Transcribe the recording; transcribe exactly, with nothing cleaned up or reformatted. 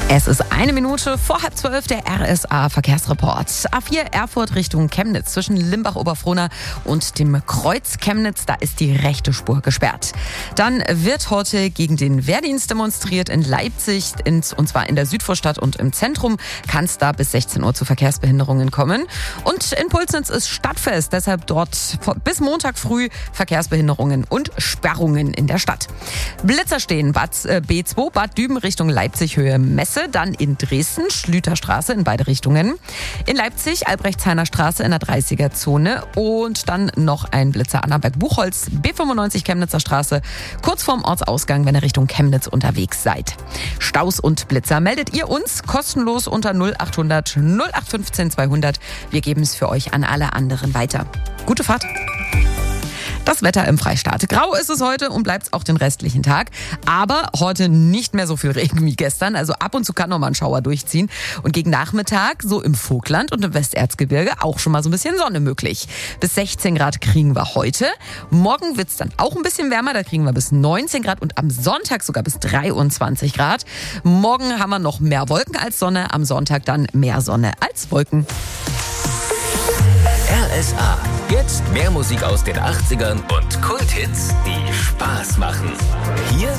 Es ist eine Minute vor halb zwölf, der R S A-Verkehrsreport. A vier Erfurt Richtung Chemnitz zwischen Limbach-Oberfrohna und dem Kreuz Chemnitz, da ist die rechte Spur gesperrt. Dann wird heute gegen den Wehrdienst demonstriert in Leipzig, ins, und zwar in der Südvorstadt und im Zentrum kann es da bis sechzehn Uhr zu Verkehrsbehinderungen kommen. Und in Pulsnitz ist Stadtfest, deshalb dort bis Montag früh Verkehrsbehinderungen und Sperrungen in der Stadt. Blitzer stehen Bad, äh, B zwei, Bad Düben Richtung Leipzig Höhe Messe. Dann in Dresden, Schlüterstraße in beide Richtungen. In Leipzig, Albrechtshainer Straße in der dreißiger-Zone. Und dann noch ein Blitzer Annaberg-Buchholz, B fünfundneunzig Chemnitzer Straße, kurz vorm Ortsausgang, wenn ihr Richtung Chemnitz unterwegs seid. Staus und Blitzer meldet ihr uns kostenlos unter null achthundert null acht fünfzehn zweihundert. Wir geben es für euch an alle anderen weiter. Gute Fahrt! Das Wetter im Freistaat. Grau ist es heute und bleibt es auch den restlichen Tag. Aber heute nicht mehr so viel Regen wie gestern. Also ab und zu kann noch mal ein Schauer durchziehen. Und gegen Nachmittag, so im Vogtland und im Westerzgebirge, auch schon mal so ein bisschen Sonne möglich. Bis sechzehn Grad kriegen wir heute. Morgen wird es dann auch ein bisschen wärmer. Da kriegen wir bis neunzehn Grad und am Sonntag sogar bis dreiundzwanzig Grad. Morgen haben wir noch mehr Wolken als Sonne. Am Sonntag dann mehr Sonne als Wolken. R S A. Jetzt mehr Musik aus den achtzigern und Kulthits, die Spaß machen. Hier